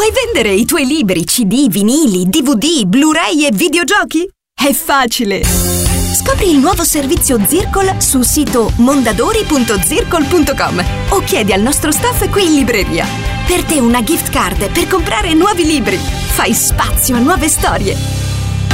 Vuoi vendere i tuoi libri, CD, vinili, DVD, Blu-ray e videogiochi? È facile! Scopri il nuovo servizio Zircol sul sito mondadori.zircol.com o chiedi al nostro staff qui in libreria. Per te una gift card per comprare nuovi libri. Fai spazio a nuove storie.